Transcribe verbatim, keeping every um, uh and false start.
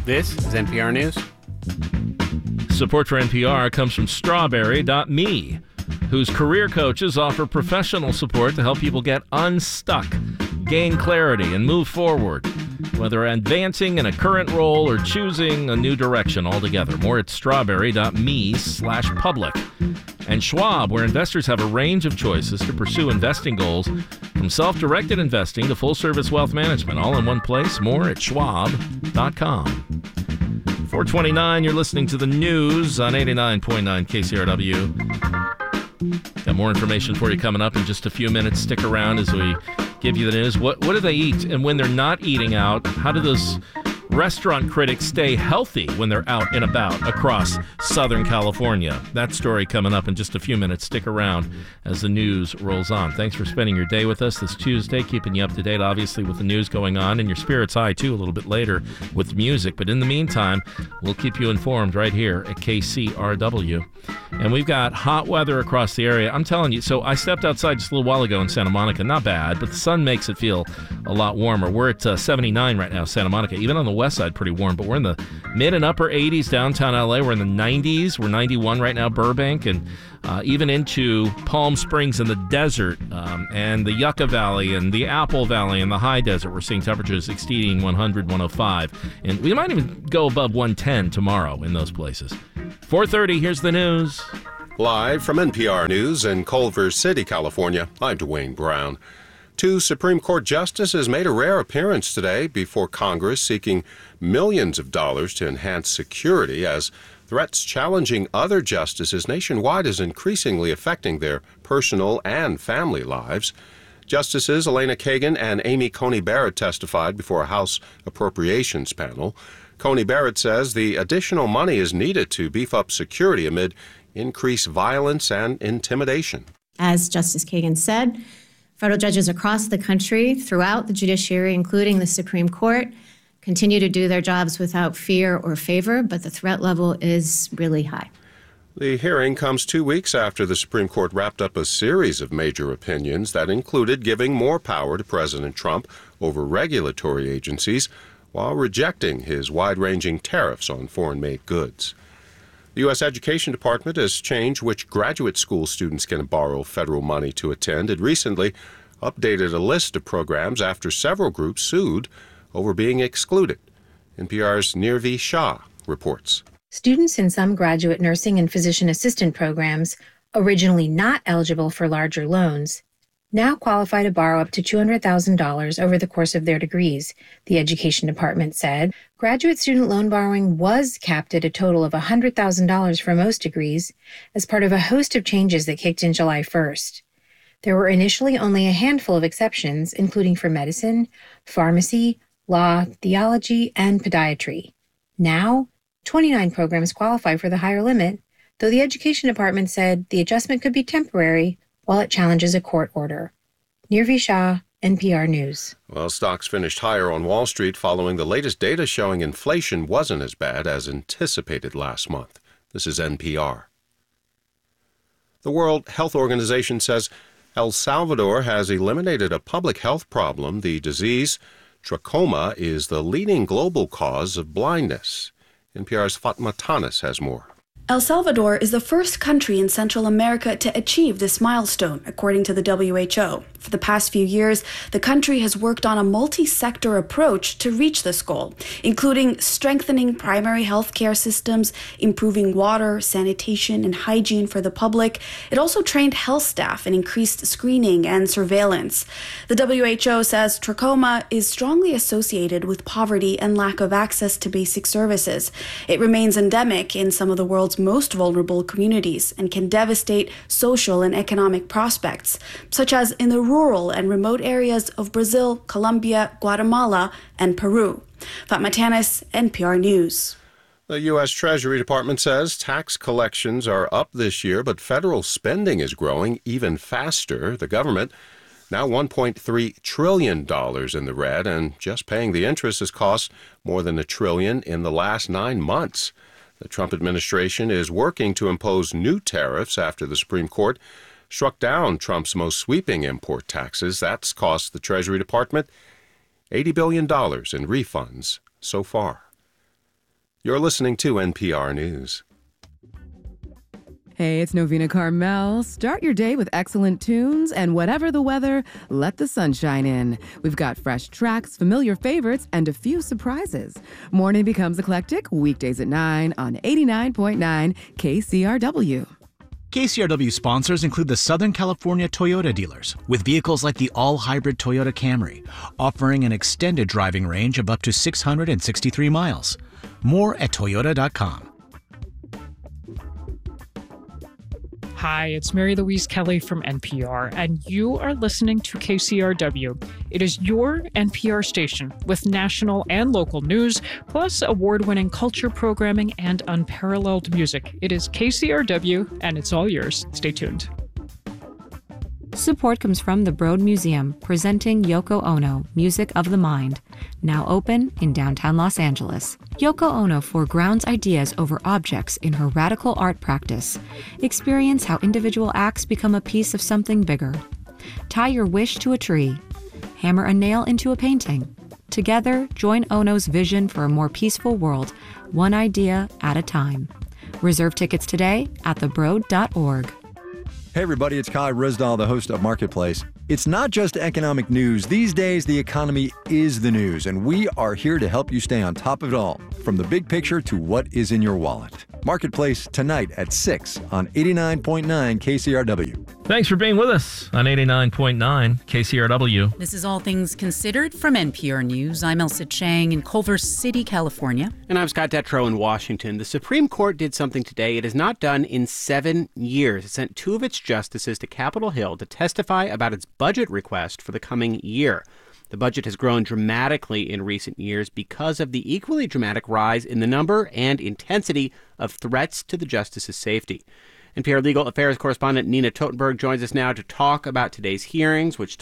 This is N P R News. Support for N P R comes from Strawberry dot me, whose career coaches offer professional support to help people get unstuck, gain clarity, and move forward, whether advancing in a current role or choosing a new direction altogether. More at strawberry dot me slash public. And Schwab, where investors have a range of choices to pursue investing goals, from self-directed investing to full-service wealth management, all in one place. More at schwab dot com. four twenty-nine, you're listening to the news on eighty-nine point nine K C R W. Got more information for you coming up in just a few minutes. Stick around as we give you the news. What what do they eat? And when they're not eating out, how do those restaurant critics stay healthy when they're out and about across Southern California? That story coming up in just a few minutes. Stick around as the news rolls on. Thanks for spending your day with us this Tuesday, keeping you up to date, obviously, with the news going on, and your spirits high, too, a little bit later with music. But in the meantime, we'll keep you informed right here at K C R W. And we've got hot weather across the area. I'm telling you, so I stepped outside just a little while ago in Santa Monica. Not bad, but the sun makes it feel a lot warmer. We're at uh, seventy-nine right now, Santa Monica. Even on the west side, pretty warm, but we're in the mid and upper eighties downtown L A. We're in the nineties. We're ninety-one right now, Burbank, and uh, even into Palm Springs in the desert, um, and the Yucca Valley and the Apple Valley and the high desert. We're seeing temperatures exceeding one hundred, one oh five, and we might even go above one ten tomorrow in those places. four thirty, here's the news. Live from N P R News in Culver City, California, I'm Dwayne Brown. Two Supreme Court justices made a rare appearance today before Congress, seeking millions of dollars to enhance security as threats challenging other justices nationwide is increasingly affecting their personal and family lives. Justices Elena Kagan and Amy Coney Barrett testified before a House Appropriations panel. Coney Barrett says the additional money is needed to beef up security amid increased violence and intimidation. As Justice Kagan said, federal judges across the country, throughout the judiciary, including the Supreme Court, continue to do their jobs without fear or favor, but the threat level is really high. The hearing comes two weeks after the Supreme Court wrapped up a series of major opinions that included giving more power to President Trump over regulatory agencies while rejecting his wide-ranging tariffs on foreign-made goods. The U S Education Department has changed which graduate school students can borrow federal money to attend. It recently updated a list of programs after several groups sued over being excluded. N P R's Nirvi Shah reports. Students in some graduate nursing and physician assistant programs, originally not eligible for larger loans, now qualify to borrow up to two hundred thousand dollars over the course of their degrees, the Education Department said. Graduate student loan borrowing was capped at a total of one hundred thousand dollars for most degrees as part of a host of changes that kicked in July first. There were initially only a handful of exceptions, including for medicine, pharmacy, law, theology, and podiatry. Now, twenty-nine programs qualify for the higher limit, though the Education Department said the adjustment could be temporary while it challenges a court order. Nirvi Shah, N P R News. Well, stocks finished higher on Wall Street following the latest data showing inflation wasn't as bad as anticipated last month. This is N P R. The World Health Organization says El Salvador has eliminated a public health problem. The disease, trachoma, is the leading global cause of blindness. N P R's Fatma Tanis has more. El Salvador is the first country in Central America to achieve this milestone, according to the W H O. For the past few years, the country has worked on a multi-sector approach to reach this goal, including strengthening primary health care systems, improving water, sanitation, and hygiene for the public. It also trained health staff and increased screening and surveillance. The W H O says trachoma is strongly associated with poverty and lack of access to basic services. It remains endemic in some of the world's most vulnerable communities and can devastate social and economic prospects, such as in the rural and remote areas of Brazil, Colombia, Guatemala, and Peru. Fatma Tanis, N P R News. The U S Treasury Department says tax collections are up this year, but federal spending is growing even faster. The government now one point three trillion dollars in the red, and just paying the interest has cost more than a trillion in the last nine months. The Trump administration is working to impose new tariffs after the Supreme Court struck down Trump's most sweeping import taxes. That's cost the Treasury Department eighty billion dollars in refunds so far. You're listening to N P R News. Hey, it's Novena Carmel. Start your day with excellent tunes, and whatever the weather, let the sunshine in. We've got fresh tracks, familiar favorites, and a few surprises. Morning becomes eclectic, weekdays at nine on eighty-nine point nine K C R W. K C R W sponsors include the Southern California Toyota dealers, with vehicles like the all-hybrid Toyota Camry, offering an extended driving range of up to six hundred sixty-three miles. More at toyota dot com. Hi, it's Mary Louise Kelly from N P R, and you are listening to K C R W. It is your N P R station with national and local news, plus award-winning culture programming and unparalleled music. It is K C R W, and it's all yours. Stay tuned. Support comes from the Broad Museum, presenting Yoko Ono, Music of the Mind, now open in downtown Los Angeles. Yoko Ono foregrounds ideas over objects in her radical art practice. Experience how individual acts become a piece of something bigger. Tie your wish to a tree. Hammer a nail into a painting. Together, join Ono's vision for a more peaceful world, one idea at a time. Reserve tickets today at the broad dot org. Hey everybody, it's Kai Risdahl, the host of Marketplace. It's not just economic news. These days, the economy is the news, and we are here to help you stay on top of it all, from the big picture to what is in your wallet. Marketplace tonight at six on eighty-nine point nine K C R W. Thanks for being with us on eighty-nine point nine K C R W. This is All Things Considered from N P R News. I'm Elsa Chang in Culver City, California. And I'm Scott Detrow in Washington. The Supreme Court did something today it has not done in seven years. It sent two of its justices to Capitol Hill to testify about its budget request for the coming year. The budget has grown dramatically in recent years because of the equally dramatic rise in the number and intensity of threats to the justices' safety. N P R Legal Affairs correspondent Nina Totenberg joins us now to talk about today's hearings, which